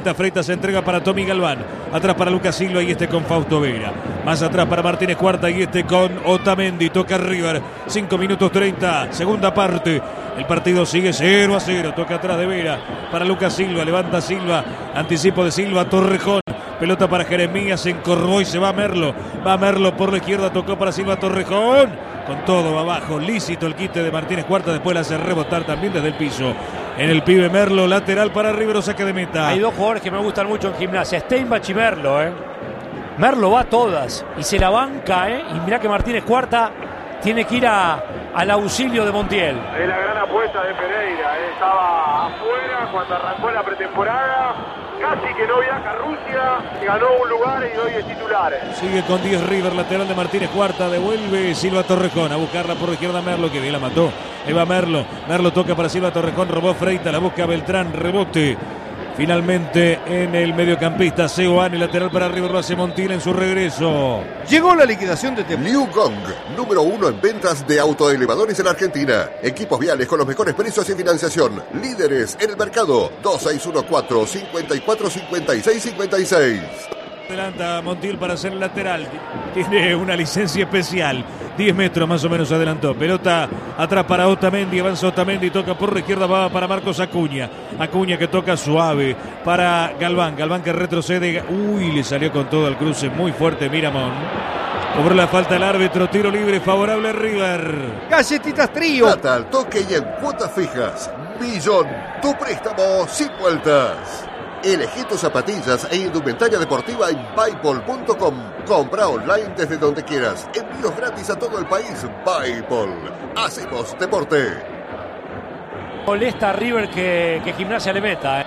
Freitas. Freitas se entrega para Tommy Galván. Atrás para Lucas Silva y con Fausto Vera. Más atrás para Martínez Cuarta y con Otamendi. Toca River. 5 minutos 30. Segunda parte. El partido sigue 0-0. Toca atrás de Vera. Para Lucas Silva. Levanta Silva. Anticipo de Silva. Torrejón. Pelota para Jeremías. Se encorvó y se va Merlo. Va Merlo por la izquierda. Tocó para Silva. Torrejón. Con todo va abajo. Lícito el quite de Martínez Cuarta. Después la hace rebotar también desde el piso. En el pibe Merlo. Lateral para River. Saque de meta. Hay dos jugadores que me gustan mucho en Gimnasia. Steinbach y Merlo. Merlo va a todas. Y se la banca. Y mirá que Martínez Cuarta tiene que ir al auxilio de Montiel. Es la gran apuesta de Pereira. Estaba afuera cuando arrancó la pretemporada. Casi que no viaja a Rusia. Ganó un lugar y hoy es titular. Sigue con 10 River. Lateral de Martínez Cuarta. Devuelve Silva Torrejón. A buscarla por la izquierda Merlo. Que bien la mató. Ahí va Merlo. Merlo toca para Silva Torrejón. Robó Freitas. La busca Beltrán. Rebote. Finalmente en el mediocampista Seoane, lateral para River, lo hace Montiel en su regreso. Llegó la liquidación de Liu Gong, número 1 en ventas de autoelevadores en Argentina. Equipos viales con los mejores precios y financiación. Líderes en el mercado. 2614-545656. Adelanta Montiel para ser lateral. Tiene una licencia especial. 10 metros más o menos adelantó. Pelota atrás para Otamendi. Avanza Otamendi. Toca por la izquierda. Va para Marcos Acuña. Acuña que toca suave para Galván. Galván que retrocede. Uy, le salió con todo al cruce. Muy fuerte Miramón. Cobró la falta el árbitro. Tiro libre favorable a River. Galletitas Trío. Plata al toque y en cuotas fijas. Millón. Tu préstamo sin vueltas. Elegí tus zapatillas e indumentaria deportiva en Buypol.com. Compra online desde donde quieras. Envíos gratis a todo el país. Buypol. Hacemos deporte. Molesta a River que Gimnasia le meta.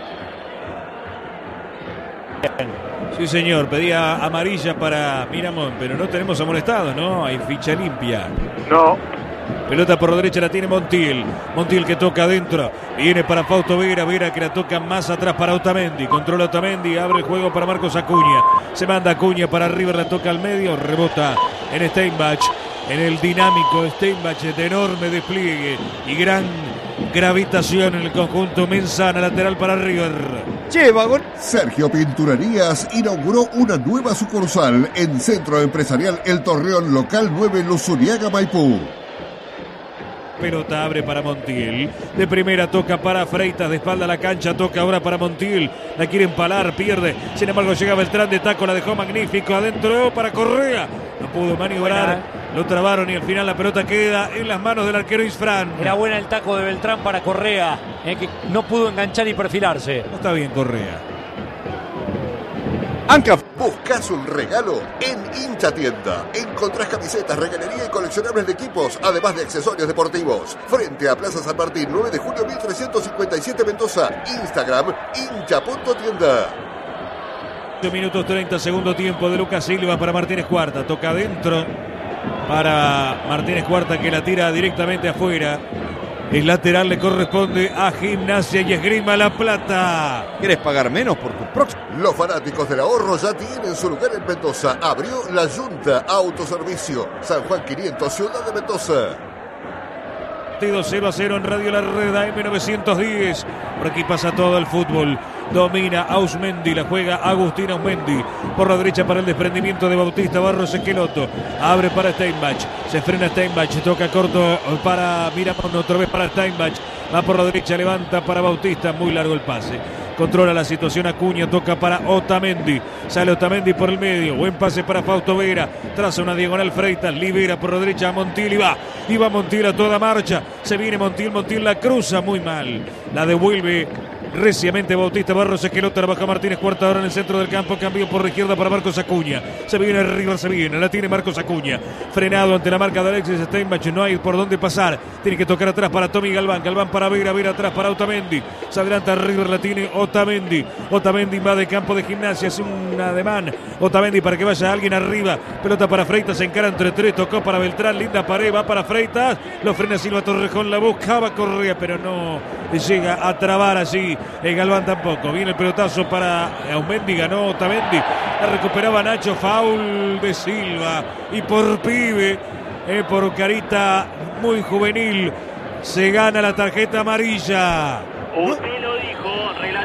Sí, señor. Pedía amarilla para Miramón, pero no tenemos amonestado, ¿no? Hay ficha limpia. No. Pelota por la derecha la tiene Montiel. Montiel que toca adentro. Viene para Fausto Vera. Vera que la toca más atrás para Otamendi. Controla Otamendi. Abre el juego para Marcos Acuña. Se manda Acuña para River. La toca al medio. Rebota en Steinbach. En el dinámico Steinbach de enorme despliegue y gran gravitación en el conjunto Menzana. Lateral para River. Lleva gol. Sergio Pinturerías inauguró una nueva sucursal en Centro Empresarial El Torreón, local 9, Luzuriaga, Maipú. Pelota abre para Montiel. De primera toca para Freitas. De espalda a la cancha. Toca ahora para Montiel. La quiere empalar. Pierde. Sin embargo llega Beltrán de taco. La dejó magnífico. Adentro para Correa. No pudo maniobrar. Lo trabaron y al final la pelota queda en las manos del arquero Isfran. Era buena el taco de Beltrán para Correa. Que no pudo enganchar y perfilarse. No está bien Correa. Anca. ¿Buscas un regalo? En Hincha Tienda encontrás camisetas, regalería y coleccionables de equipos, además de accesorios deportivos. Frente a Plaza San Martín, 9 de julio 1357 Mendoza. Instagram, hincha.tienda. 8 minutos 30, segundo tiempo de Lucas Silva para Martínez Cuarta. Toca adentro para Martínez Cuarta que la tira directamente afuera. El lateral le corresponde a Gimnasia y Esgrima La Plata. ¿Quieres pagar menos por tu próximo? Los fanáticos del ahorro ya tienen su lugar en Mendoza. Abrió la Junta Autoservicio. San Juan 500, Ciudad de Mendoza. 0-0 en Radio La Red M910. Por aquí pasa todo el fútbol. Domina Ausmendi, la juega Agustín Ausmendi. Por la derecha para el desprendimiento de Bautista Barros Esqueloto. Abre para Steinbach. Se frena Steinbach. Toca corto para Miramón. Otra vez para Steinbach. Va por la derecha, levanta para Bautista. Muy largo el pase. Controla la situación Acuña, toca para Otamendi. Sale Otamendi por el medio. Buen pase para Fausto Vera. Traza una diagonal Freitas. Libera por la derecha a Montiel y va. Y va Montiel a toda marcha. Se viene Montiel. Montiel la cruza muy mal. La devuelve reciamente Bautista Barros Esqueloto. Trabaja Martínez Cuarta ahora en el centro del campo. Cambio por la izquierda para Marcos Acuña. Se viene River, se viene. La tiene Marcos Acuña. Frenado ante la marca de Alexis Steinbach. No hay por dónde pasar. Tiene que tocar atrás para Tommy Galván. Galván para Vera. Vera atrás para Otamendi. Se adelanta River. La tiene Otamendi. Otamendi va de campo de Gimnasia. Hace un ademán. Otamendi para que vaya alguien arriba. Pelota para Freitas. Se encara entre tres. Tocó para Beltrán. Linda pared. Va para Freitas. Lo frena Silva Torrejón. La buscaba Correa. Pero no llega a trabar así. Galván tampoco. Viene el pelotazo para Ausmendi. Ganó Otamendi. La recuperaba Nacho. Foul de Silva. Y por pibe, por carita muy juvenil, se gana la tarjeta amarilla. Usted lo dijo,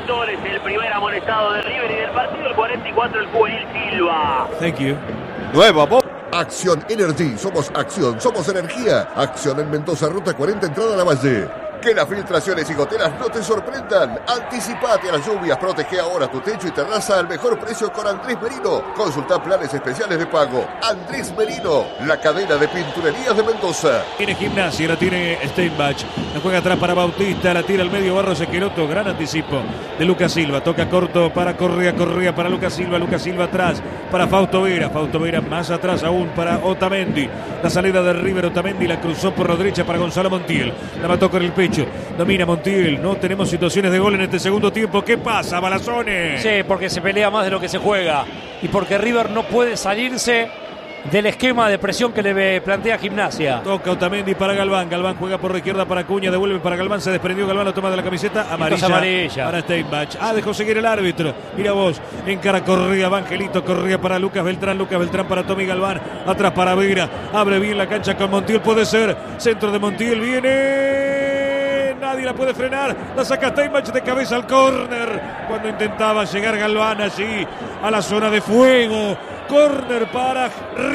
Pastor es el primer amonestado de River y del partido, el 44 el juvenil Silva. Thank you. Nueva voz. Acción Energy, somos acción, somos energía. Acción en Mendoza, ruta 40, entrada a la Valle. Que las filtraciones y goteras no te sorprendan. Anticipate a las lluvias, protege ahora tu techo y terraza al mejor precio con Andrés Merino. Consulta planes especiales de pago. Andrés Merino, la cadena de pinturerías de Mendoza. Tiene Gimnasia, la tiene Steinbach. La juega atrás para Bautista, la tira al medio Barros Esqueloto. Gran anticipo de Lucas Silva. Toca corto para Correa para Lucas Silva atrás para Fausto Vera más atrás aún para Otamendi. La salida de River, Otamendi la cruzó por la derecha para Gonzalo Montiel. La mató con el pecho. Domina Montiel. No tenemos situaciones de gol en este segundo tiempo. ¿Qué pasa, Balazones? Sí, porque se pelea más de lo que se juega. Y porque River no puede salirse del esquema de presión que le plantea Gimnasia. Toca Otamendi para Galván. Galván juega por la izquierda para Acuña. Devuelve para Galván. Se desprendió Galván. Lo toma de la camiseta. Amarilla. Para Steinbach. Dejó seguir el árbitro. Mira vos. Encara Correa. Angelito Correa para Lucas Beltrán. Lucas Beltrán para Tommy Galván. Atrás para Vera. Abre bien la cancha con Montiel. Puede ser. Centro de Montiel. Viene. Nadie la puede frenar. La saca Steinbach de cabeza al córner. Cuando intentaba llegar Galván allí a la zona de fuego. Córner para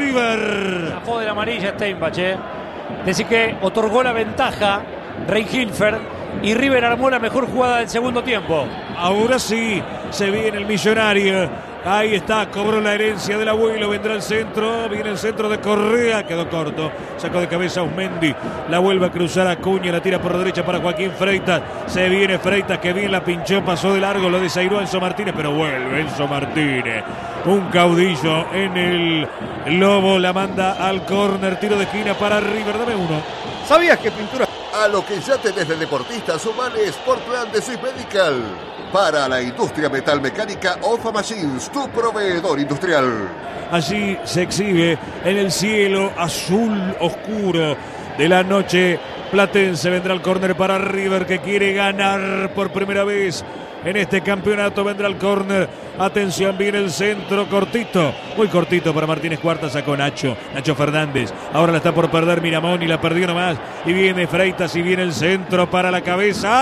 River. Zafó de la amarilla Steinbach. Decir que otorgó la ventaja Reinhilfer y River armó la mejor jugada del segundo tiempo. Ahora sí, se viene el millonario. Ahí está, cobró la herencia del abuelo, vendrá el centro, viene el centro de Correa, quedó corto, sacó de cabeza Ausmendi, la vuelve a cruzar a Acuña, la tira por la derecha para Joaquín Freitas, se viene Freitas que bien la pinchó, pasó de largo, lo desairó Enzo Martínez, pero vuelve Enzo Martínez, un caudillo en el Lobo, la manda al córner, tiro de esquina para River, dame uno. ¿Sabías que pintura? A lo que ya tenés de deportista, sumale Sportplan de Swiss Medical. Para la industria metalmecánica, Ofa Machines, tu proveedor industrial. Allí se exhibe en el cielo azul oscuro de la noche platense. Vendrá el córner para River que quiere ganar por primera vez en este campeonato. Vendrá el córner. Atención, viene el centro cortito. Muy cortito para Martínez Cuarta. Sacó Nacho Fernández. Ahora la está por perder Miramón y la perdió nomás. Y viene Freitas y viene el centro para la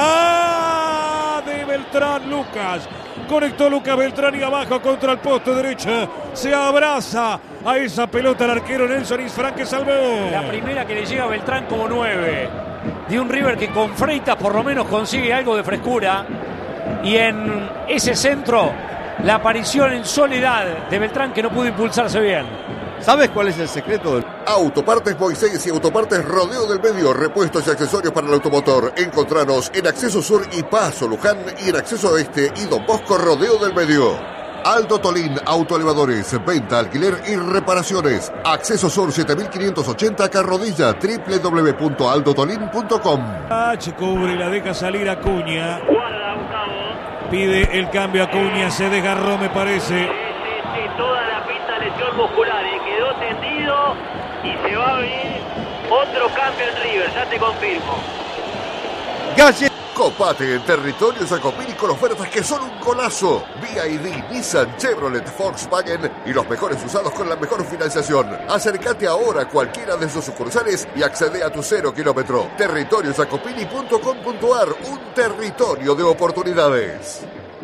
cabeza de Beltrán. Lucas. Conectó Lucas Beltrán y abajo contra el poste derecho. Se abraza a esa pelota el arquero Nelson Isfran que salvó. La primera que le llega a Beltrán como 9. De un River que con Freitas por lo menos consigue algo de frescura. Y en ese centro, la aparición en soledad de Beltrán que no pudo impulsarse bien. ¿Sabes cuál es el secreto del... Autopartes Moisés y Autopartes Rodeo del Medio, repuestos y accesorios para el automotor. Encontranos en Acceso Sur y Paso Luján y en Acceso Oeste y Don Bosco Rodeo del Medio. Aldo Tolín Autoelevadores, venta, alquiler y reparaciones. Acceso Sur 7580 Carrodilla, www.aldotolin.com. Cubre y la deja salir Acuña. Guarda, Gustavo. Pide el cambio Acuña, se desgarró me parece. Sí, toda la pinta lesión muscular. Quedó tendido y se va a venir otro cambio en River, ya te confirmo. Galle... Copate en Territorio Jacopini con ofertas que son un golazo. BYD, Nissan, Chevrolet, Volkswagen y los mejores usados con la mejor financiación. Acércate ahora a cualquiera de sus sucursales y accede a tu 0 kilómetro. Territoriojacopini.com.ar, un territorio de oportunidades.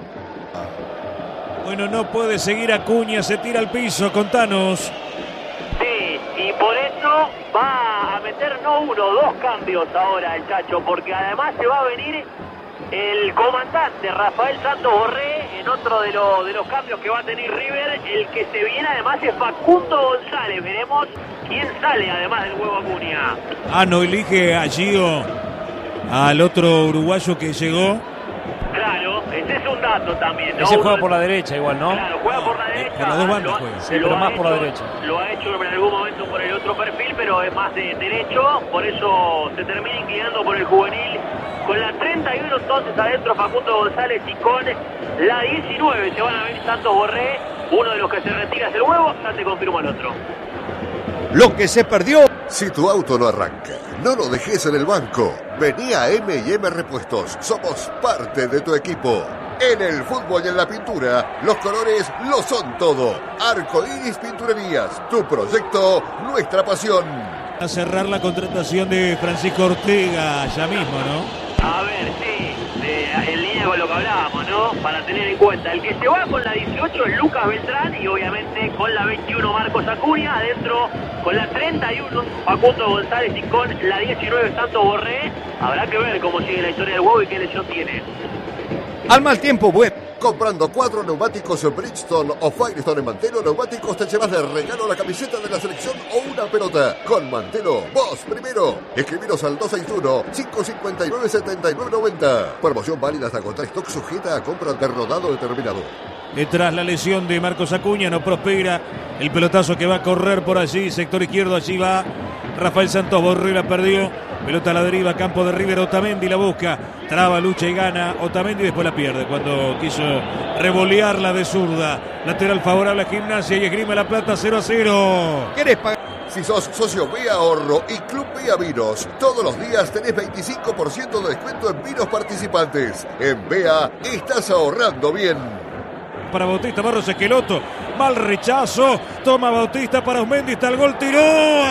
Bueno, no puede seguir Acuña, se tira al piso, contanos. Sí, y por eso va a meter no uno, dos cambios ahora el Chacho, porque además se va a venir el comandante Rafael Santos Borré en otro de los cambios que va a tener River. El que se viene además es Facundo González. Veremos quién sale además del huevo Acuña. No elige a Gio, al otro uruguayo que llegó. Claro, ese es un dato también, ¿no? Ese juega por la derecha igual, ¿no? Claro, juega por la derecha. Por las dos bandas juega. Sí, pero más por la derecha. Lo ha hecho en algún momento por el otro perfil, pero es más de derecho. Por eso se termina inclinando por el juvenil. Con la 31 entonces adentro Facundo González y con la 19 se van a ver Santos Borré. Uno de los que se retira es el huevo, ya te confirmo el otro. Lo que se perdió... Si tu auto no arranca, no lo dejes en el banco. Vení a M&M Repuestos. Somos parte de tu equipo. En el fútbol y en la pintura, los colores lo son todo. Arcoiris Pinturerías, tu proyecto, nuestra pasión. A cerrar la contratación de Francisco Ortega ya mismo, ¿no? A ver, sí, en línea línea con lo que hablábamos, ¿no? Para tener en cuenta. El que se va con la 18 es Lucas Beltrán y obviamente con la 21 Marcos Acuña. Adentro con la 31 Facundo González y con la 19 Santos Borré. Habrá que ver cómo sigue la historia del huevo y qué lesión tiene. Al mal tiempo, bueno. Comprando 4 neumáticos Bridgestone o Firestone en Mantelo Neumáticos te llevas de regalo la camiseta de la selección o una pelota. Con Mantelo, vos primero. Escribiros al 261-559-7990. Promoción válida hasta agotar stock, sujeta a compra de rodado determinado. Tras la lesión de Marcos Acuña no prospera el pelotazo que va a correr por allí, sector izquierdo, allí va Rafael Santos Borré, la perdió. Pelota a la deriva, campo de River, Otamendi la busca, traba, lucha y gana Otamendi, después la pierde cuando quiso revolearla de zurda. Lateral favorable a Gimnasia y Esgrima La Plata, 0-0. ¿Querés pagar? Si sos socio Vía Ahorro y Club Vía Vinos, todos los días tenés 25% de descuento en vinos participantes. En Vea estás ahorrando bien. Para Bautista, Barros Esqueloto, mal rechazo, toma Bautista para Osmendi, está el gol, tiró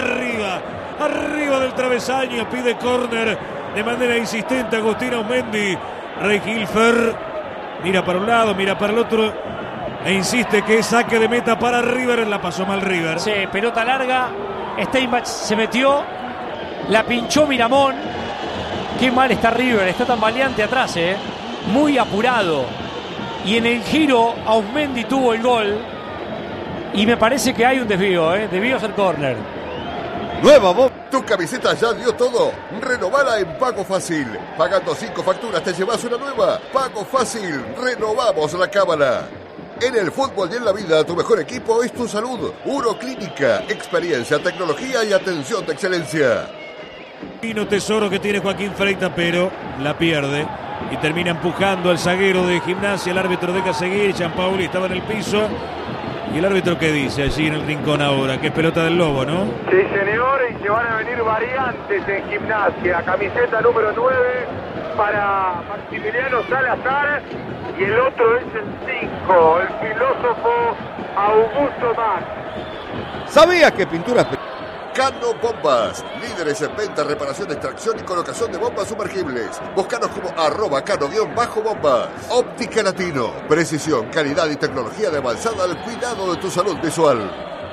arriba del travesaño, pide córner de manera insistente Agustín Osmendi. Rey Hilfer mira para un lado, mira para el otro e insiste que es saque de meta para River. La pasó mal River. Sí, pelota larga, Steinbach se metió, la pinchó Miramón. Qué mal está River, está tan valiente atrás, muy apurado. Y en el giro Osmendi tuvo el gol y me parece que hay un desvío, debió ser córner. Nueva voz. Tu camiseta ya dio todo. Renovala en Pago Fácil. Pagando 5 facturas te llevas una nueva. Pago Fácil. Renovamos la cábala. En el fútbol y en la vida, tu mejor equipo es tu salud. Uroclínica. Experiencia, tecnología y atención de excelencia. Pino tesoro que tiene Joaquín Freitas, pero la pierde. Y termina empujando al zaguero de Gimnasia. El árbitro deja seguir. Gianpaoli estaba en el piso. ¿Y el árbitro qué dice allí en el rincón ahora? Que es pelota del Lobo, ¿no? Sí, señor, y se van a venir variantes en Gimnasia. Camiseta número 9 para Maximiliano Salazar y el otro es el 5, el filósofo Augusto Max. ¿Sabías que pinturas... Cano Bombas, líderes en venta, reparación, extracción y colocación de bombas sumergibles. Búscanos como @cano_bombas. Óptica Latino, precisión, calidad y tecnología de avanzada al cuidado de tu salud visual.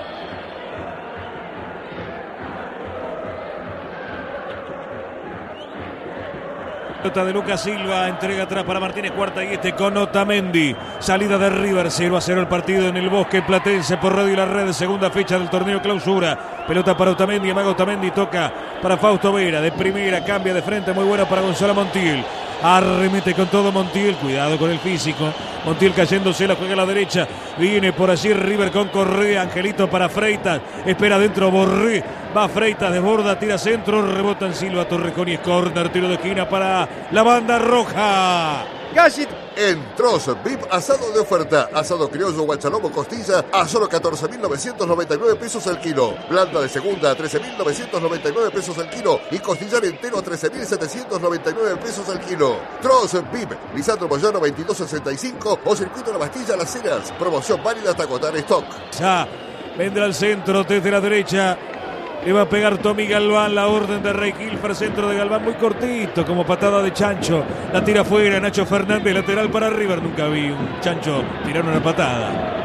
Pelota de Lucas Silva, entrega atrás para Martínez, cuarta y con Otamendi. Salida de River, 0-0 el partido en el Bosque Platense por Radio La Red, segunda fecha del torneo clausura. Pelota para Otamendi, amaga Otamendi, toca para Fausto Vera, de primera, cambia de frente, muy buena para Gonzalo Montiel. Arremete con todo Montiel, cuidado con el físico. Montiel cayéndose, la juega a la derecha. Viene por allí River con Correa, Angelito para Freitas. Espera adentro Borré, va Freitas, desborda, tira centro, rebota en Silva, Torrejón y es córner, tiro de esquina para la banda roja. Gallit. En Troz VIP, asado de oferta. Asado criollo, guachalomo, costilla a solo 14.999 pesos el kilo. Blanda de segunda a 13.999 pesos el kilo. Y costillar entero a 13.799 pesos el kilo. Troz VIP, Lisandro Moyano 2265 o Circuito La Bastilla Las Heras. Promoción válida hasta agotar stock. Ya vendrá al centro desde la derecha. Le va a pegar Tommy Galván, la orden de Rey Hilfer, centro de Galván muy cortito, como patada de chancho. La tira afuera, Nacho Fernández, lateral para River. Nunca vi un chancho tirar una patada.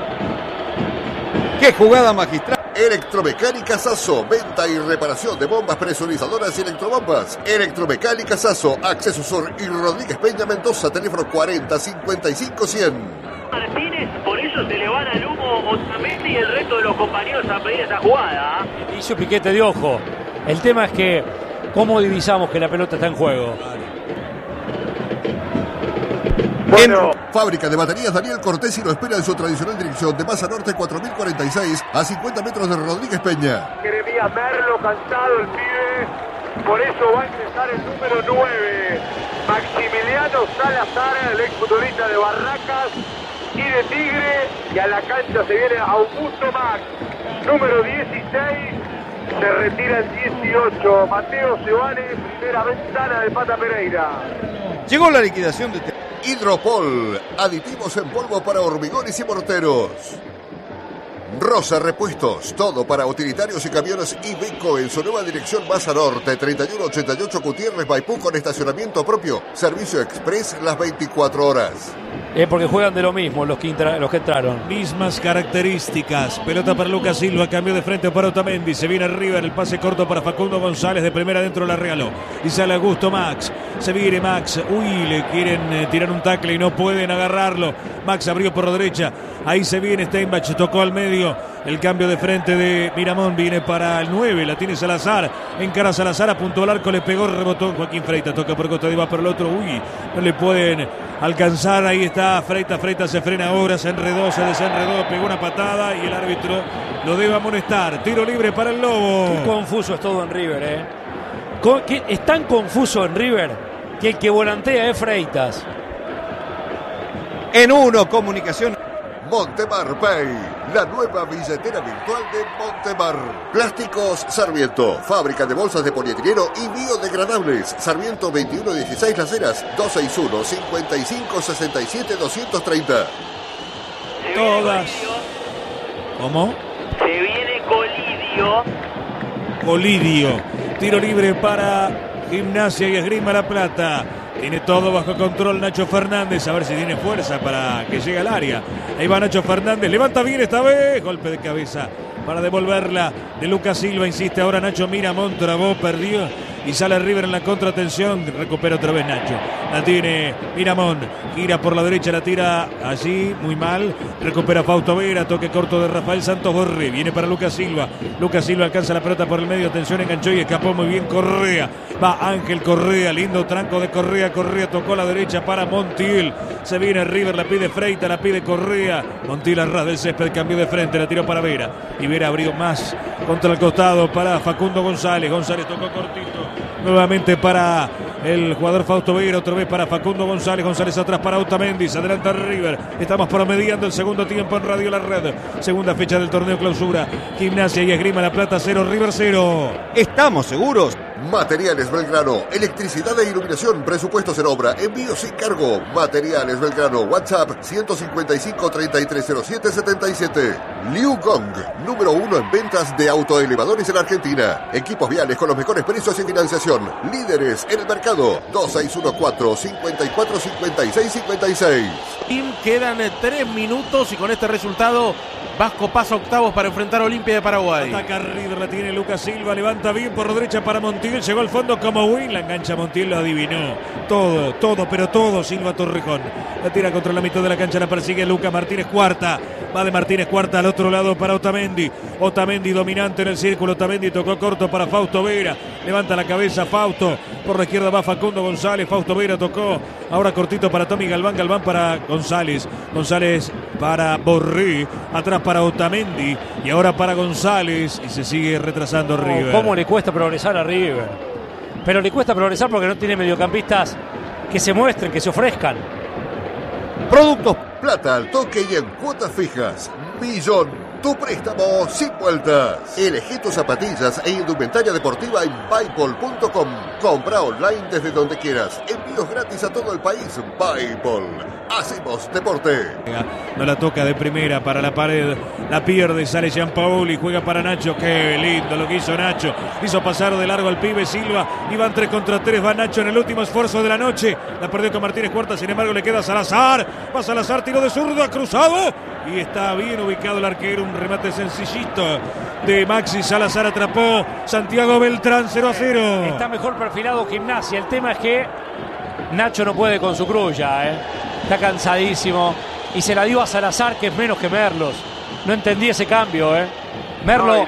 ¡Qué jugada magistral! Electromecánica Sasso, venta y reparación de bombas presurizadoras y electrobombas. Electromecánica Sasso, Acceso Sur y Rodríguez Peña Mendoza, teléfono 40 55 100. Martínez, por eso se le van al humo Otamendi y el resto de los compañeros a pedir esa jugada. Hizo piquete de ojo. El tema es que, ¿cómo divisamos que la pelota está en juego? Bueno, Fábrica de baterías Daniel Cortés y lo espera en su tradicional dirección de Maza Norte 4046 a 50 metros de Rodríguez Peña. Jeremías Merlo, cansado el pibe, por eso va a ingresar el número 9, Maximiliano Salazar, el exfutbolista de Barracas y de Tigre, y a la cancha se viene Augusto Max, número 16, se retira el 18, Mateo Sebane, primera ventana de Pata Pereira. Llegó la liquidación de... Hidropol, aditivos en polvo para hormigones y morteros. Rosa Repuestos, todo para utilitarios y camiones Iveco en su nueva dirección Baza Norte, 3188 Gutiérrez, Maipú, con estacionamiento propio, servicio express las 24 horas. Porque juegan de lo mismo los que entraron. Mismas características. Pelota para Lucas Silva, cambio de frente para Otamendi. Se viene arriba en el pase corto para Facundo González. De primera adentro la regaló. Y sale Augusto Max. Se viene Max. Uy, le quieren tirar un tackle y no pueden agarrarlo. Max abrió por la derecha. Ahí se viene Steinbach. Tocó al medio. El cambio de frente de Miramón viene para el 9. La tiene Salazar. Encara Salazar. Apuntó al arco. Le pegó. Rebotó Joaquín Freitas. Toca por costado y va por el otro. Uy, no le pueden alcanzar. Ahí está Freitas. Freitas se frena ahora. Se enredó. Se desenredó. Pegó una patada. Y el árbitro lo debe amonestar. Tiro libre para el Lobo. Qué confuso es todo en River, Es tan confuso en River que el que volantea es Freitas. En uno, comunicación. Montemar Pay, la nueva billetera virtual de Montemar. Plásticos Sarmiento, fábrica de bolsas de polietileno y biodegradables. Sarmiento 2116 Las Heras, 261-5567-230. Todas. ¿Cómo? Se viene Colidio. Colidio. Tiro libre para Gimnasia y Esgrima La Plata. Tiene todo bajo control Nacho Fernández. A ver si tiene fuerza para que llegue al área. Ahí va Nacho Fernández. Levanta bien esta vez. Golpe de cabeza para devolverla de Lucas Silva. Insiste ahora Nacho Miramón. Trabó, perdió. Y sale River en la contratención. Recupera otra vez Nacho. La tiene Miramón. Gira por la derecha. La tira allí. Muy mal. Recupera Fausto Vera. Toque corto de Rafael Santos Borré. Viene para Lucas Silva. Lucas Silva alcanza la pelota por el medio. Atención, enganchó y escapó muy bien Correa. Va Ángel Correa. Lindo tranco de Correa. Correa tocó la derecha para Montiel. Se viene River. La pide Freitas. La pide Correa. Montiel a ras del césped. Cambió de frente. La tiró para Vera. Y Vera abrió más contra el costado para Facundo González. González tocó cortito. Nuevamente para el jugador Fausto Vera, otra vez para Facundo González. González atrás para Otamendi. Se adelanta River. Estamos promediando el segundo tiempo en Radio La Red. Segunda fecha del torneo clausura. Gimnasia y Esgrima La Plata 0, River 0. ¿Estamos seguros? Materiales Belgrano, electricidad e iluminación, presupuestos en obra, envío sin cargo. Materiales Belgrano, WhatsApp 155-3307-77. Liu Gong, número 1 en ventas de autoelevadores en Argentina. Equipos viales con los mejores precios y financiación. Líderes en el mercado. 2614-545656. Quedan 3 minutos y con este resultado Vasco pasa octavos para enfrentar a Olimpia de Paraguay. Ataca River, la tiene Lucas Silva, levanta bien por la derecha para Montiel, llegó al fondo como win, la engancha Montiel, lo adivinó. Todo Silva Torrejón. La tira contra la mitad de la cancha, la persigue Lucas Martínez Cuarta. Va de Martínez Cuarta al otro lado para Otamendi. Otamendi dominante en el círculo. Otamendi tocó corto para Fausto Vera. Levanta la cabeza Fausto. Por la izquierda va Facundo González. Fausto Vera tocó. Ahora cortito para Tommy Galván. Galván para González. González para Borré. Atrás para Otamendi. Y ahora para González. Y se sigue retrasando River. ¿Cómo le cuesta progresar a River? Pero le cuesta progresar porque no tiene mediocampistas que se muestren, que se ofrezcan. Productos Plata al toque y en cuotas fijas. Millón, tu préstamo sin vueltas. Elegí tus zapatillas e indumentaria deportiva en Paypal.com. Compra online desde donde quieras. Envíos gratis a todo el país. Paypal. Hacemos deporte. No la toca de primera para la pared. La pierde, sale Gianpaoli. Juega para Nacho. Qué lindo lo que hizo Nacho. Hizo pasar de largo al pibe Silva. Iban 3 contra 3. Va Nacho en el último esfuerzo de la noche. La perdió con Martínez Cuarta. Sin embargo, le queda Salazar. Va Salazar, tiro de zurda, cruzado. Y está bien ubicado el arquero. Un remate sencillito de Maxi Salazar. Atrapó Santiago Beltrán. 0-0. Está mejor perfilado Gimnasia. El tema es que Nacho no puede con su cruz ya, Está cansadísimo. Y se la dio a Salazar, que es menos que Merlos. No entendí ese cambio, Merlo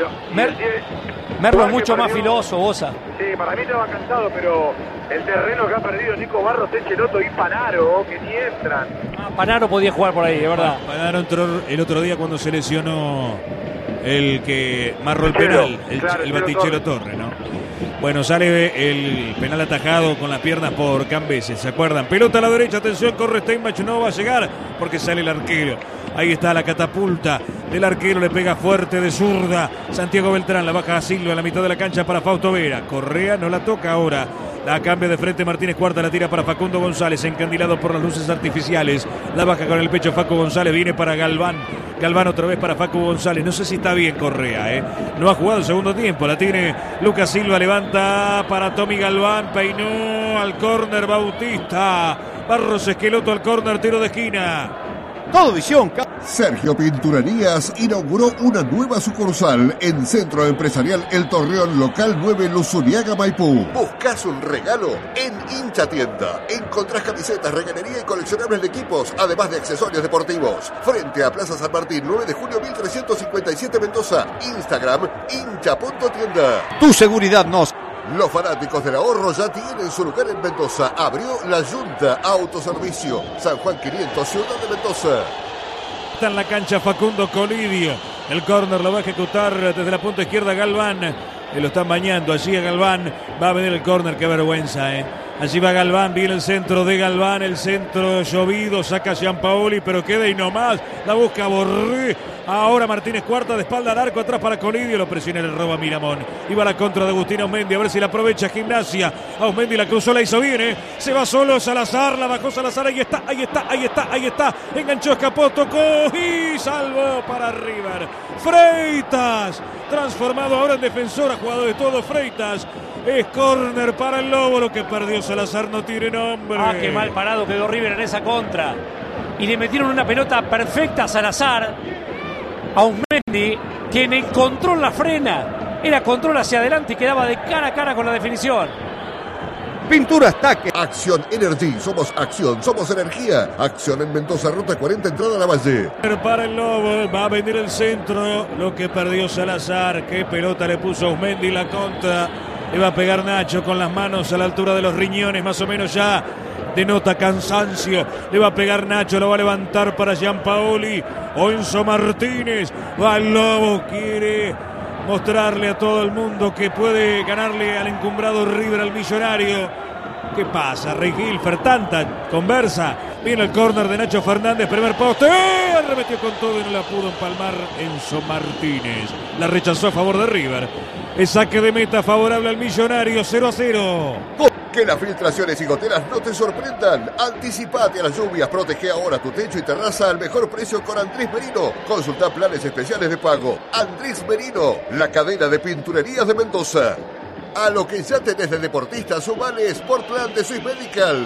es mucho más filoso, Bosa. Sí, para mí estaba cansado, pero el terreno que ha perdido Nico Barros, Echeloto y Panaro, que ni entran. Panaro podía jugar por ahí, de verdad. Panaro entró el otro día cuando se lesionó el que marró el penal, el Batichero Torre, ¿no? Bueno, sale el penal atajado con las piernas por Cambeses, ¿se acuerdan? Pelota a la derecha, atención, corre Steinbach, no va a llegar porque sale el arquero. Ahí está la catapulta del arquero, le pega fuerte de zurda. Santiago Beltrán, la baja a Silva a la mitad de la cancha para Fausto Vera. Correa no la toca ahora. La cambia de frente Martínez Cuarta, la tira para Facundo González, encandilado por las luces artificiales. La baja con el pecho Facu González, viene para Galván. Galván otra vez para Facu González. No sé si está bien Correa, no ha jugado el segundo tiempo. La tiene Lucas Silva, levanta para Tommy Galván, peinó al córner Bautista. Barros Esqueloto al córner, tiro de esquina. Todo visión. Sergio Pinturerías inauguró una nueva sucursal en Centro Empresarial El Torreón, local 9, Luzuriaga, Maipú. ¿Buscas un regalo? En Hincha Tienda encontrás camisetas, reganería y coleccionables de equipos, además de accesorios deportivos. Frente a Plaza San Martín, 9 de junio 1357, Mendoza. Instagram, hincha.tienda. Tu seguridad nos... Los fanáticos del ahorro ya tienen su lugar en Mendoza. Abrió la Junta Autoservicio. San Juan 500, Ciudad de Mendoza. Está en la cancha Facundo Colidio. El córner lo va a ejecutar desde la punta izquierda Galván. Lo están bañando allí a Galván. Va a venir el córner, qué vergüenza, Allí va Galván, viene el centro de Galván, el centro llovido, saca Gianpaoli, pero queda y no más. La busca Borré. Ahora Martínez Cuarta de espalda al arco, atrás para Colidio, lo presiona, le roba Miramón. Iba la contra de Agustín Ausmendi, a ver si la aprovecha Gimnasia. Ausmendi la cruzó, la hizo bien, Se va solo Salazar, la bajó Salazar, ahí está. Enganchó, escapó, tocó y salvó para River. Freitas, transformado ahora en defensor, ha jugado de todo Freitas. Es córner para el Lobo, lo que perdió Salazar no tiene nombre. Qué mal parado quedó River en esa contra. Y le metieron una pelota perfecta a Salazar. Ausmendi, quien encontró la frena. Era control hacia adelante y quedaba de cara a cara con la definición. Pintura Ataque. Acción Energy, somos acción, somos energía. Acción en Mendoza, ruta 40, entrada a la Valle. Para el Lobo, va a venir el centro, lo que perdió Salazar. Qué pelota le puso Ausmendi, la contra. Le va a pegar Nacho con las manos a la altura de los riñones, más o menos ya denota cansancio. Le va a pegar Nacho, lo va a levantar para Gianpaoli. Enzo Martínez, va el Lobo, quiere mostrarle a todo el mundo que puede ganarle al encumbrado River, al Millonario. ¿Qué pasa? Rey Gilfer, tanta conversa. Viene el córner de Nacho Fernández, primer poste. Arremetió con todo y no la pudo empalmar Enzo Martínez. La rechazó a favor de River. El saque de meta favorable al Millonario, 0-0. Que las filtraciones y goteras no te sorprendan. Anticipate a las lluvias, protege ahora tu techo y terraza al mejor precio con Andrés Merino. Consulta planes especiales de pago. Andrés Merino, la cadena de pinturerías de Mendoza. A lo que ya tenés de deportista, sumale Sportland de Swiss Medical.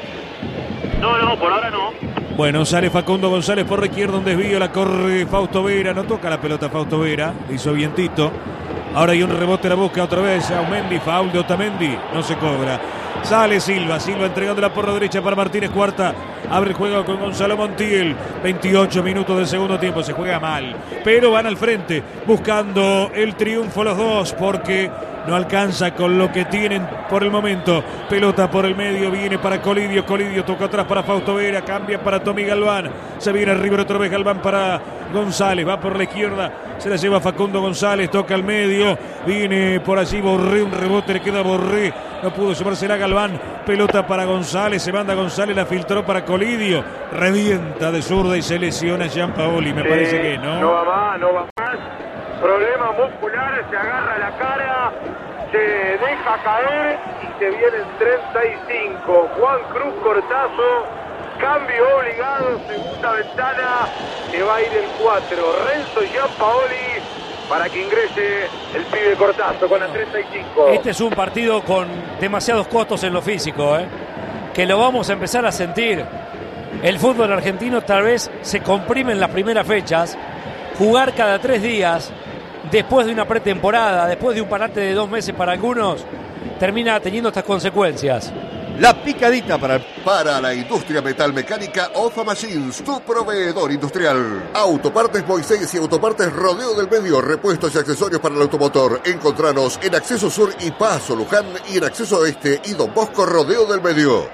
No, por ahora no. Bueno, sale Facundo González por la izquierda, un desvío, la corre Fausto Vera. No toca la pelota Fausto Vera, le hizo vientito. Ahora hay un rebote, la busca otra vez Ausmendi, foul de Otamendi, no se cobra. Sale Silva entregándola por la derecha para Martínez Cuarta. Abre el juego con Gonzalo Montiel. 28 minutos del segundo tiempo, se juega mal. Pero van al frente, buscando el triunfo los dos, porque no alcanza con lo que tienen por el momento. Pelota por el medio, viene para Colidio. Colidio toca atrás para Fausto Vera, cambia para Tommy Galván. Se viene River otra vez, Galván para González, va por la izquierda. Se la lleva Facundo González, toca al medio. Viene por allí Borré, un rebote, le queda Borré. No pudo llevársela Galván. Pelota para González, se manda González, la filtró para Colidio. Revienta de zurda y se lesiona Gianpaoli, me parece que no. No va más. Problema muscular, se agarra la cara, se deja caer y se viene el 35. Juan Cruz Cortazo, cambio obligado, segunda ventana, se va a ir el 4. Renzo Gianpaoli para que ingrese el pibe Cortazo con la 35. Este es un partido con demasiados costos en lo físico, que lo vamos a empezar a sentir. El fútbol argentino tal vez se comprime en las primeras fechas. Jugar cada 3 días, después de una pretemporada, después de un parate de 2 meses para algunos, termina teniendo estas consecuencias. La picadita para la industria metalmecánica OFA Machines, tu proveedor industrial. Autopartes Moisés y Autopartes Rodeo del Medio, repuestos y accesorios para el automotor. Encontranos en Acceso Sur y Paso Luján y en Acceso Oeste y Don Bosco Rodeo del Medio.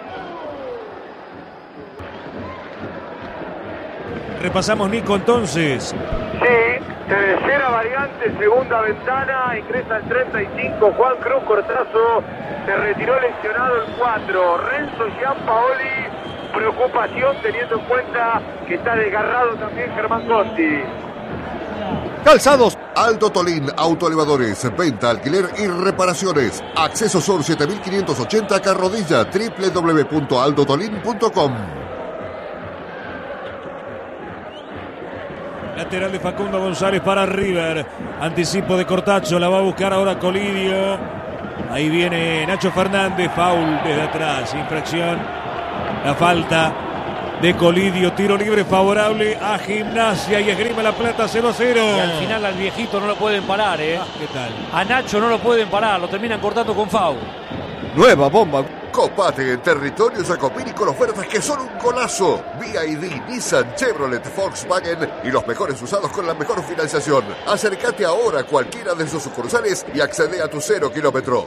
Repasamos, Nico, entonces. Sí, tercera variante, segunda ventana, ingresa el 35, Juan Cruz Cortazo, se retiró lesionado el 4, Renzo Gianpaoli, preocupación teniendo en cuenta que está desgarrado también Germán Conti. Calzados. Aldo Tolín, autoelevadores, venta, alquiler y reparaciones. Acceso Sur 7580 Carrodilla, www.aldotolin.com. Lateral de Facundo González para River. Anticipo de Cortacho, la va a buscar ahora Colidio. Ahí viene Nacho Fernández, foul desde atrás, infracción. La falta de Colidio, tiro libre favorable a Gimnasia y Esgrima La Plata 0-0. Y al final al viejito no lo pueden parar, ¿Qué tal? A Nacho no lo pueden parar, lo terminan cortando con foul. Nueva bomba. Copate en Territorio Jacopini con ofertas que son un golazo. BYD, Nissan, Chevrolet, Volkswagen y los mejores usados con la mejor financiación. Acércate ahora a cualquiera de sus sucursales y accede a tu 0 kilómetro.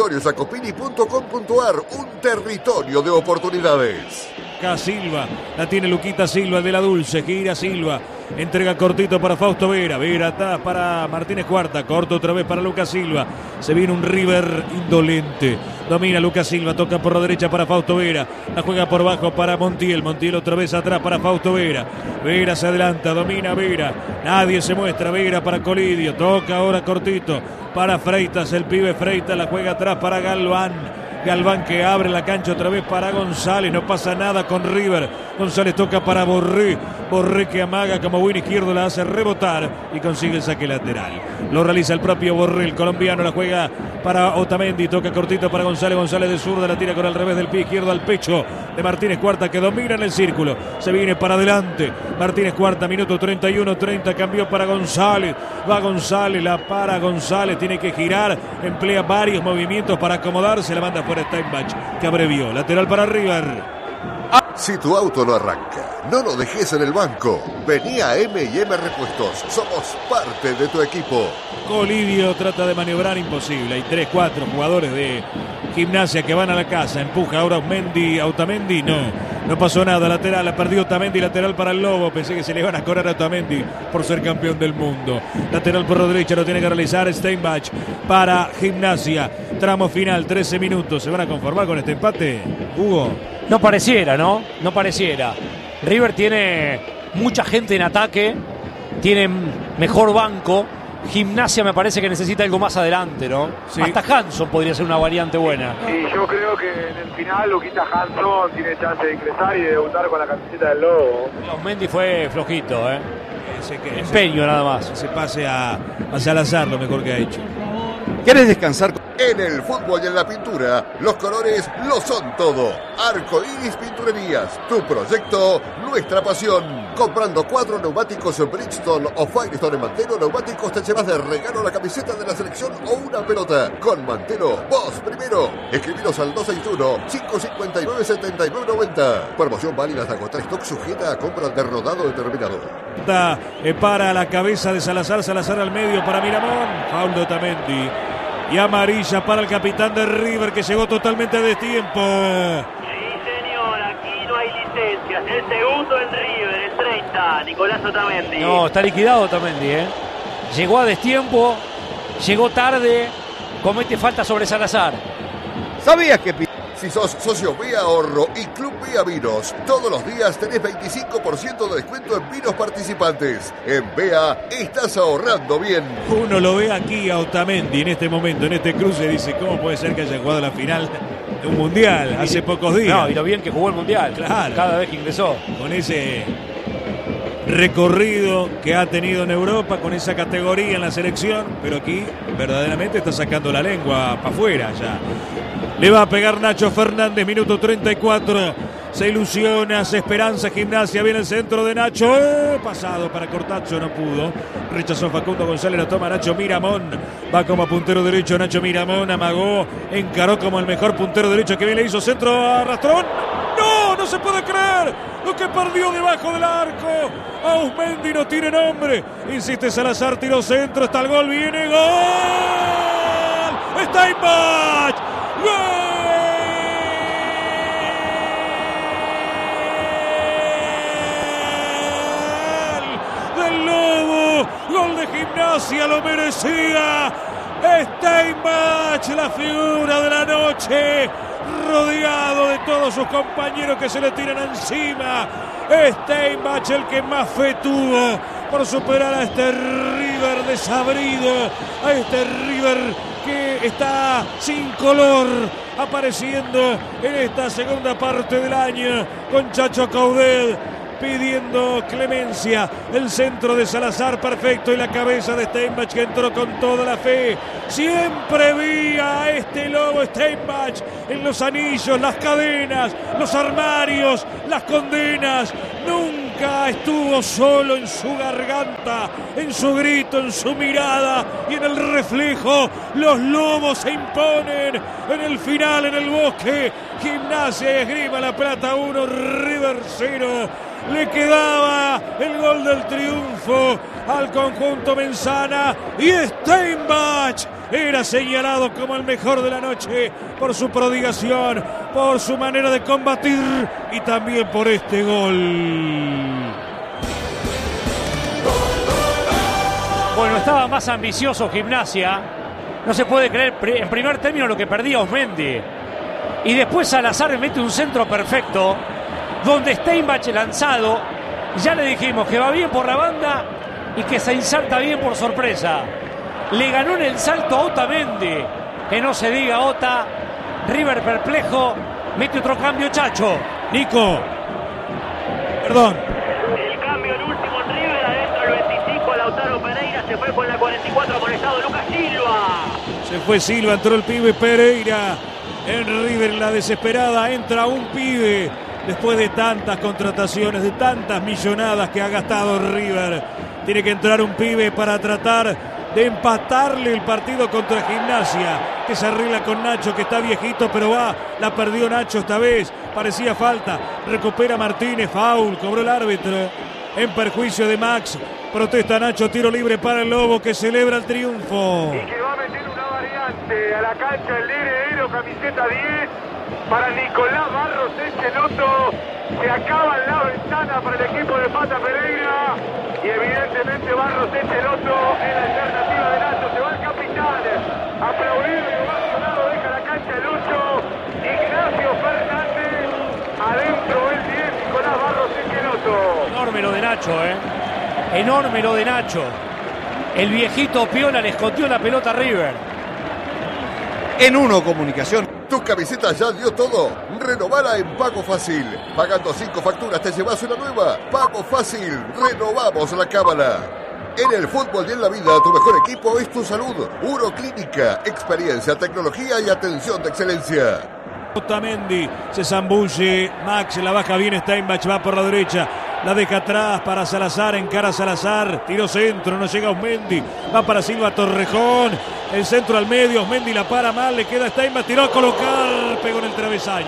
territoriojacopini.com.ar, un territorio de oportunidades. Acá Silva, la tiene Luquita Silva, el de la Dulce, gira Silva, entrega cortito para Fausto Vera, Vera atrás para Martínez Cuarta, corto otra vez para Lucas Silva, se viene un River indolente, domina Lucas Silva, toca por la derecha para Fausto Vera, la juega por bajo para Montiel, Montiel otra vez atrás para Fausto Vera, Vera se adelanta, domina Vera, nadie se muestra, Vera para Colidio, toca ahora cortito para Freitas, el pibe Freitas, la juega atrás para Galván, Galván que abre la cancha otra vez para González, no pasa nada con River, González toca para Borré, Borré que amaga como buen izquierdo, la hace rebotar y consigue el saque lateral, lo realiza el propio Borré, el colombiano, la juega para Otamendi, toca cortito para González, González de zurda, la tira con el revés del pie izquierdo al pecho de Martínez Cuarta que domina en el círculo, se viene para adelante, Martínez Cuarta, minuto 31-30, cambió para González, va González, la para González, tiene que girar, emplea varios movimientos para acomodarse, la manda fuera Steinbach, que abrevió, lateral para River. Si tu auto no arranca, no lo dejes en el banco. Vení a M&M Repuestos. Somos parte de tu equipo. Colidio trata de maniobrar, imposible. Hay 3-4 jugadores de Gimnasia que van a la casa. Empuja ahora Otamendi. No pasó nada. Lateral, la perdió Otamendi. Lateral para el Lobo. Pensé que se le iban a cobrar a Otamendi por ser campeón del mundo. Lateral por la derecha, lo tiene que realizar Steinbach para Gimnasia. Tramo final, 13 minutos. ¿Se van a conformar con este empate, Hugo? No pareciera, ¿no? No pareciera. River tiene mucha gente en ataque, tiene mejor banco. Gimnasia me parece que necesita algo más adelante, ¿no? Sí. Hasta Hanson podría ser una variante buena. Sí, yo creo que en el final Luquita Hanson tiene chance de ingresar y de debutar con la camiseta del Lobo. Mendy fue flojito, ¿eh? Ese Empeño nada más. se pase a Salazar, lo mejor que ha hecho. ¿Quieres descansar? En el fútbol y en la pintura, los colores lo son todo. Arco Iris Pinturerías, tu proyecto, nuestra pasión. Comprando 4 neumáticos en Bridgestone o Firestone en Mantelo, Neumáticos te llevas de regalo la camiseta de la selección o una pelota. Con Mantelo, vos primero. Escribiros al 261-559-7990. Promoción válida hasta agotar stock, sujeta a compra de rodado determinado. Para la cabeza de Salazar, Salazar al medio para Miramón, foul de Otamendi. Y amarilla para el capitán de River que llegó totalmente a destiempo. Sí, señor, aquí no hay licencias. El segundo en River, el 30, Nicolás Otamendi. No, está liquidado Otamendi, ¿eh? Llegó a destiempo, llegó tarde, comete falta sobre Salazar. ¿Sabías que Si sos socio Vía Ahorro y Club Vía Vinos, todos los días tenés 25% de descuento en vinos participantes. En Vea estás ahorrando bien. Uno lo ve aquí a Otamendi en este momento, en este cruce, dice, ¿cómo puede ser que haya jugado la final de un mundial hace pocos días? No, y lo bien que jugó el Mundial, Claro. cada vez que ingresó. Con ese recorrido que ha tenido en Europa, con esa categoría en la selección, pero aquí verdaderamente está sacando la lengua para afuera ya. Le va a pegar Nacho Fernández, minuto 34. Se ilusiona, se esperanza Gimnasia. Viene el centro de Nacho. Pasado para Cortacho, no pudo. Rechazó Facundo González, lo toma Nacho Miramón. Va como puntero derecho Nacho Miramón. Amagó, encaró como el mejor puntero derecho que bien le hizo centro a Rastrón. No se puede creer lo que perdió debajo del arco. Ausmendi no tiene nombre. Insiste Salazar, tiró centro, está el gol, viene gol. Steinbach. ¡Gol! Del Lobo, gol de Gimnasia, lo merecía. Steinbach, la figura de la noche, rodeado de todos sus compañeros que se le tiran encima. Steinbach, el que más fe tuvo por superar a este River desabrido, a este River que está sin color, apareciendo en esta segunda parte del año con Chacho Coudet, pidiendo clemencia. El centro de Salazar perfecto y la cabeza de Steinbach que entró con toda la fe. Siempre vi a este lobo Steinbach en los anillos, las cadenas, los armarios, las condenas. Nunca estuvo solo en su garganta, en su grito, en su mirada y en el reflejo. Los lobos se imponen en el final, en el Bosque. Gimnasia y Esgrima La Plata 1, River 0. Le quedaba el gol del triunfo al conjunto Menzana y Steinbach era señalado como el mejor de la noche por su prodigación, por su manera de combatir y también por este gol. Bueno, estaba más ambicioso Gimnasia. No se puede creer en primer término lo que perdía Osmendi. Y después Salazar mete un centro perfecto donde Steinbach lanzado, ya le dijimos que va bien por la banda y que se inserta bien por sorpresa. Le ganó en el salto a Otamendi, que no se diga Ota. River perplejo, mete otro cambio Chacho. Nico, perdón. El cambio, el último en River, adentro el 25, Lautaro Pereira se fue con la 44, amonestado Lucas Silva. Se fue Silva, entró el pibe Pereira. En River la desesperada entra un pibe. Después de tantas contrataciones, de tantas millonadas que ha gastado River, tiene que entrar un pibe para tratar de empatarle el partido contra Gimnasia, que se arregla con Nacho, que está viejito, pero la perdió Nacho esta vez, parecía falta, recupera Martínez, foul, cobró el árbitro, en perjuicio de Max, protesta Nacho, tiro libre para el Lobo, que celebra el triunfo. Y que va a meter una variante a la cancha el heredero, camiseta 10. Para Nicolás Barros Echeloto, se acaba la ventana para el equipo de Pata Pereira y evidentemente Barros Echeloto es la alternativa de Nacho. Se va el capitán, aplaudido y ovacionado, deja la cancha el 8, Ignacio Fernández, adentro el 10, Nicolás Barros Echeloto. Enorme lo de Nacho, enorme lo de Nacho. El viejito Piola le escotió la pelota a River. En Uno Comunicación. ¿Tu camiseta ya dio todo? Renovala en Pago Fácil. Pagando 5 facturas te llevas una nueva. Pago Fácil. Renovamos la cábala. En el fútbol y en la vida, tu mejor equipo es tu salud. Uroclínica. Experiencia, tecnología y atención de excelencia. Otamendi se zambulle, Max la baja bien, Steinbach va por la derecha, la deja atrás para Salazar, encara Salazar, tiro centro, no llega Osmendi, va para Silva Torrejón, el centro al medio, Osmendi la para mal, le queda Steinbach, tiró a colocar, pegó en el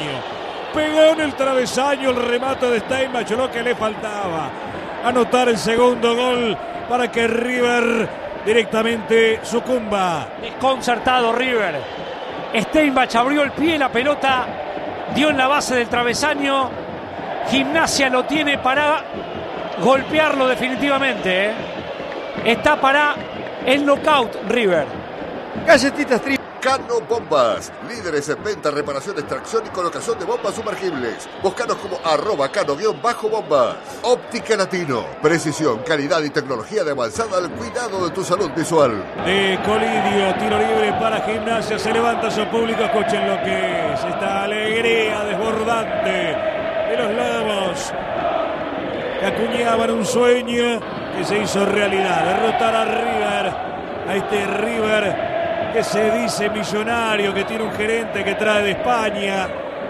travesaño el remate de Steinbach, lo que le faltaba, anotar el segundo gol para que River directamente sucumba. Desconcertado River. Steinbach abrió el pie, la pelota dio en la base del travesaño. Gimnasia lo tiene para golpearlo definitivamente. Está para el knockout River. Galletitas Tri. Cano Bombas, líderes en venta, reparación, extracción y colocación de bombas sumergibles. Búscanos como @cano_bombas. Óptica Latino, precisión, calidad y tecnología de avanzada al cuidado de tu salud visual. De Colidio, tiro libre para Gimnasia, se levanta su público, escuchen lo que es esta alegría desbordante de los Lobos, que acuñaban un sueño que se hizo realidad, derrotar a River, a este River que se dice millonario, que tiene un gerente que trae de España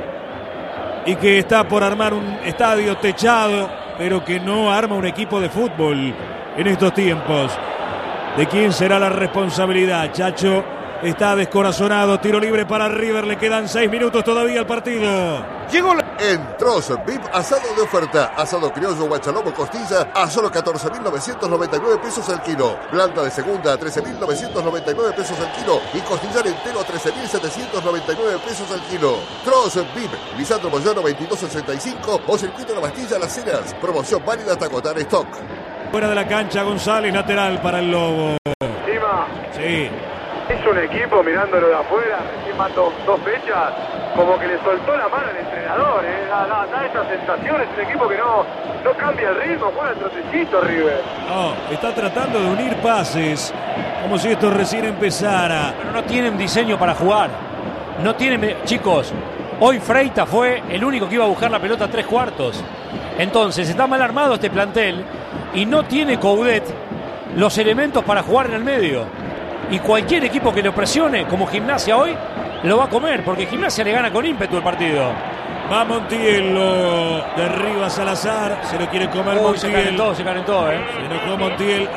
y que está por armar un estadio techado, pero que no arma un equipo de fútbol en estos tiempos. ¿De quién será la responsabilidad? Chacho está descorazonado, tiro libre para River, le quedan 6 minutos todavía al partido. Llegó la... En Troz VIP, asado de oferta. Asado criollo, guachalomo, costilla a solo 14.999 pesos al kilo. Blanda de segunda a 13.999 pesos al kilo. Y costillar entero a 13.799 pesos al kilo. Troz VIP, Lisandro Moyano 2265 o Circuito La Bastilla Las Heras. Promoción válida hasta agotar stock. Fuera de la cancha, González, lateral para el Lobo. Encima, Sí. es un equipo mirándolo de afuera, recién van dos fechas, como que le soltó la mano al entrenador, da esa sensación, es un equipo que no cambia el ritmo, juega el trotecito River. No, está tratando de unir pases, como si esto recién empezara. Pero no tienen diseño para jugar. No tienen, chicos. Hoy Freitas fue el único que iba a buscar la pelota a 3 cuartos. Entonces está mal armado este plantel y no tiene Coudet los elementos para jugar en el medio. Y cualquier equipo que lo presione, como Gimnasia hoy, lo va a comer, porque Gimnasia le gana con ímpetu el partido. Va Montiel, lo derriba Salazar, se lo quiere comer Montiel. Se calentó, Se enojó Montiel.